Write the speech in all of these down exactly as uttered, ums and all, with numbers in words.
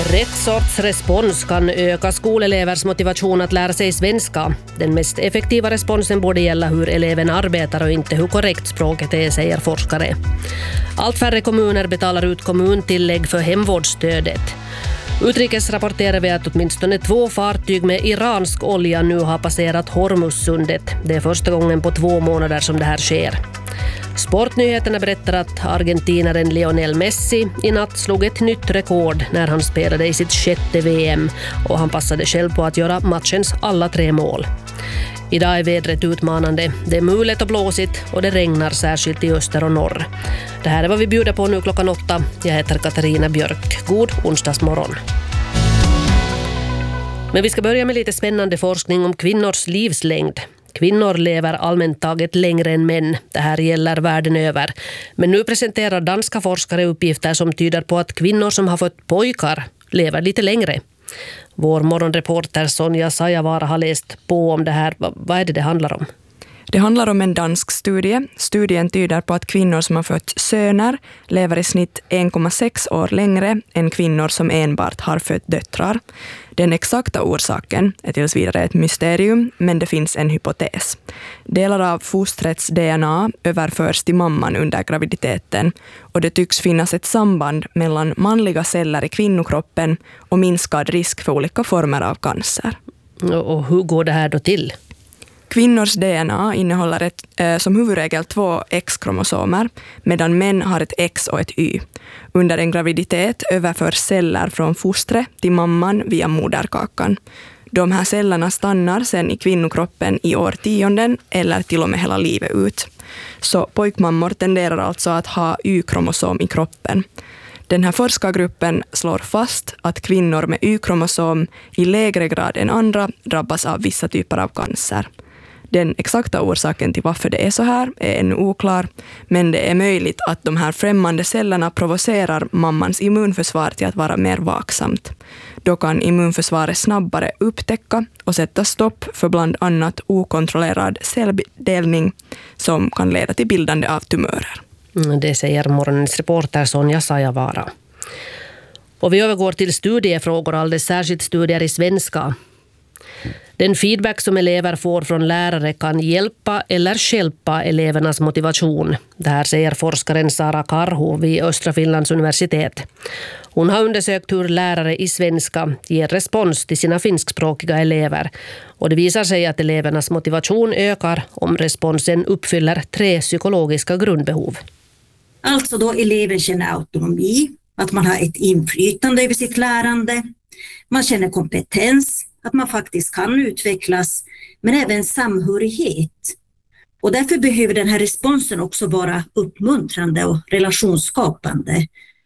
Rätt sorts respons kan öka skolelevers motivation att lära sig svenska. Den mest effektiva responsen borde gälla hur eleven arbetar och inte hur korrekt språket är, säger forskare. Allt färre kommuner betalar ut kommuntillägg för hemvårdsstödet. Utrikes rapporterar vi att åtminstone två fartyg med iransk olja nu har passerat Hormuzsundet. Det är första gången på två månader som det här sker. Sportnyheterna berättar att argentinaren Lionel Messi i natt slog ett nytt rekord när han spelade i sitt sjätte V M och han passade själv på att göra matchens alla tre mål. Idag är vädret utmanande. Det är mulet och blåsigt och det regnar särskilt i öster och norr. Det här är vad vi bjuder på nu klockan åtta. Jag heter Katarina Björk. God onsdagsmorgon. Men vi ska börja med lite spännande forskning om kvinnors livslängd. Kvinnor lever allmänt taget längre än män. Det här gäller världen över. Men nu presenterar danska forskare uppgifter som tyder på att kvinnor som har fått pojkar lever lite längre. Vår morgonreporter Sonja Sajavara har läst på om det här. Vad är det det handlar om? Det handlar om en dansk studie. Studien tyder på att kvinnor som har fött söner lever i snitt en komma sex år längre än kvinnor som enbart har fött döttrar. Den exakta orsaken är tills vidare ett mysterium, men det finns en hypotes. Delar av fostrets D N A överförs till mamman under graviditeten och det tycks finnas ett samband mellan manliga celler i kvinnokroppen och minskad risk för olika former av cancer. Och hur går det här då till? Kvinnors D N A innehåller ett, eh, som huvudregel två X-kromosomer, medan män har ett X och ett Y. Under en graviditet överförs celler från fostret till mamman via moderkakan. De här cellerna stannar sedan i kvinnokroppen i årtionden eller till och med hela livet ut. Så pojkmammor tenderar alltså att ha Y-kromosom i kroppen. Den här forskargruppen slår fast att kvinnor med Y-kromosom i lägre grad än andra drabbas av vissa typer av cancer. Den exakta orsaken till varför det är så här är ännu oklar, men det är möjligt att de här främmande cellerna provocerar mammans immunförsvar till att vara mer vaksamt. Då kan immunförsvaret snabbare upptäcka och sätta stopp för bland annat okontrollerad celldelning som kan leda till bildande av tumörer. Det säger morgonens reporter Sonja Sajavara. Och vi övergår till studiefrågor, alldeles särskilt studier i svenska. Den feedback som elever får från lärare kan hjälpa eller stjälpa elevernas motivation. Det här säger forskaren Sara Karhu vid Östra Finlands universitet. Hon har undersökt hur lärare i svenska ger respons till sina finskspråkiga elever. Och det visar sig att elevernas motivation ökar om responsen uppfyller tre psykologiska grundbehov. Alltså då eleven känner autonomi, att man har ett inflytande över sitt lärande. Man känner kompetens, att man faktiskt kan utvecklas, men även samhörighet. Och därför behöver den här responsen också vara uppmuntrande och relationsskapande.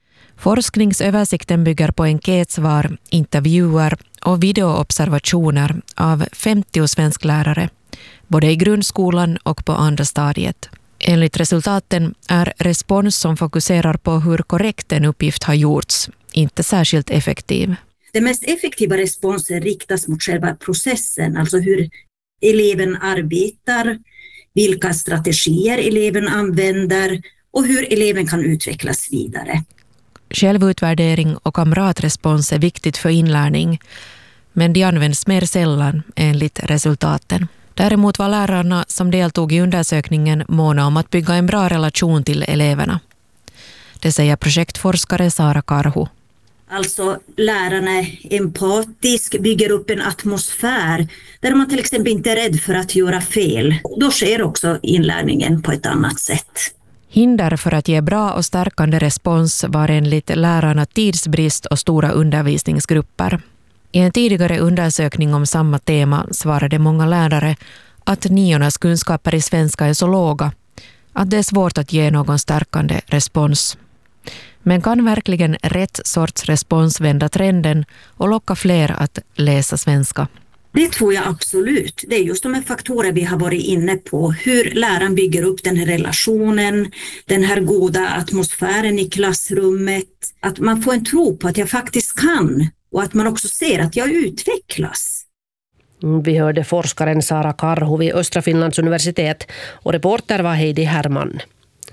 Forskningsöversikten bygger på enkätsvar, intervjuer och videoobservationer av femtio svensklärare, både i grundskolan och på andra stadiet. Enligt resultaten är respons som fokuserar på hur korrekt en uppgift har gjorts inte särskilt effektiv. Den mest effektiva responsen riktas mot själva processen, alltså hur eleven arbetar, vilka strategier eleven använder och hur eleven kan utvecklas vidare. Självutvärdering och kamratrespons är viktigt för inlärning, men de används mer sällan enligt resultaten. Däremot var lärarna som deltog i undersökningen måna om att bygga en bra relation till eleverna. Det säger projektforskare Sara Karhu. Alltså lärarna är empatisk, bygger upp en atmosfär där man till exempel inte är rädd för att göra fel. Då sker också inlärningen på ett annat sätt. Hinder för att ge bra och stärkande respons var enligt lärarna tidsbrist och stora undervisningsgrupper. I en tidigare undersökning om samma tema svarade många lärare att niornas kunskaper i svenska är så låga att det är svårt att ge någon stärkande respons. Men kan verkligen rätt sorts respons vända trenden och locka fler att läsa svenska? Det tror jag absolut. Det är just de här faktorer vi har varit inne på. Hur läraren bygger upp den här relationen, den här goda atmosfären i klassrummet. Att man får en tro på att jag faktiskt kan och att man också ser att jag utvecklas. Vi hörde forskaren Sara Karhu vid Östra Finlands universitet och reporter var Heidi Herman.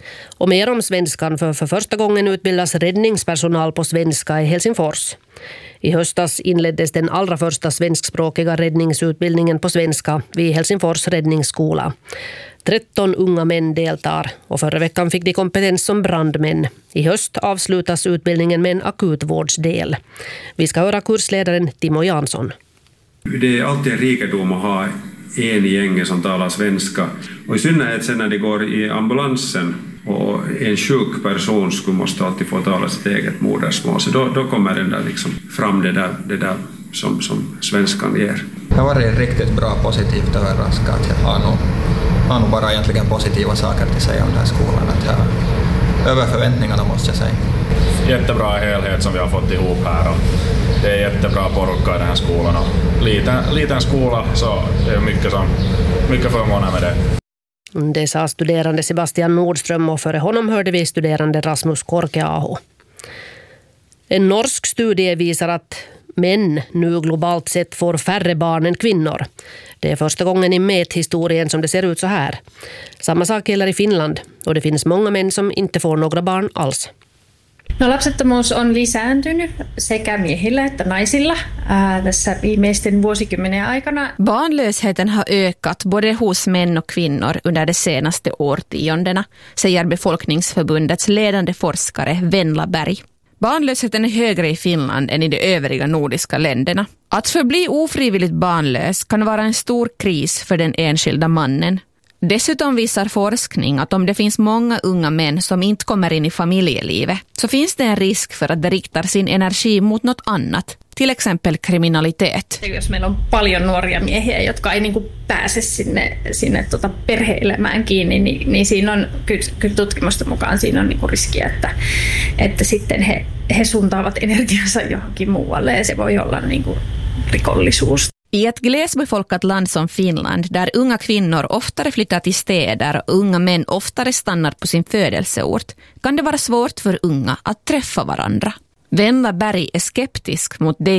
Och mer om svenskan, för för första gången utbildas räddningspersonal på svenska i Helsingfors. I höstas inleddes den allra första svenskspråkiga räddningsutbildningen på svenska vid Helsingfors räddningsskola. tretton unga män deltar och förra veckan fick de kompetens som brandmän. I höst avslutas utbildningen med en akutvårdsdel. Vi ska höra kursledaren Timo Jansson. Det är alltid en rikedom att ha en i gänget som talar svenska. Och i synnerhet sen när de går i ambulansen och en sjuk person skulle måste alltid få tala sitt eget modersmål. Så då, då kommer den där liksom fram det där, det där som, som svenskan ger. Det har varit riktigt bra, positivt överraskat. Jag har nog, har nog bara egentligen positiva saker att säga om den här skolan. Att jag, över förväntningarna måste jag säga. Jättebra helhet som vi har fått ihop här. Och det är jättebra porukka i den här skolan. Och liten, liten skola, så det är mycket, som, mycket förmåner med det. Det sa studerande Sebastian Nordström, och före honom hörde vi studerande Rasmus Korkeaho. En norsk studie visar att män nu globalt sett får färre barn än kvinnor. Det är första gången i mäthistorien som det ser ut så här. Samma sak gäller i Finland, och det finns många män som inte får några barn alls. No, lapsettomuus on lisääntynyt sekä miehillä että naisilla ää, tässä viimeisten vuosikymmenien aikana. Barnlösheten har ökat både hos män och kvinnor under de senaste årtiondena, säger Befolkningsförbundets ledande forskare Venla Berg. Barnlösheten är högre i Finland än i de övriga nordiska länderna. Att förbli ofrivilligt barnlös kan vara en stor kris för den enskilda mannen. Dessutom visar forskning att om det finns många unga män som inte kommer in i familjelivet, så finns det en risk för att det riktar sin energi mot något annat, till exempel kriminalitet. Jos meillä on paljon nuoria miehiä, jotka ei niin kuin pääse sinne, sinne tota perhe-elämään kiinni, niin, niin siinä on kyllä, kyllä tutkimusten mukaan siinä on niin kuin riski, että, että sitten he, he suuntaavat energiansa johonkin muualle, ja se voi olla niin kuin rikollisuus. I ett glesbefolkat land som Finland, där unga kvinnor oftare flyttar till städer och unga män oftare stannar på sin födelseort, kan det vara svårt för unga att träffa varandra. Venla Berg är skeptisk mot det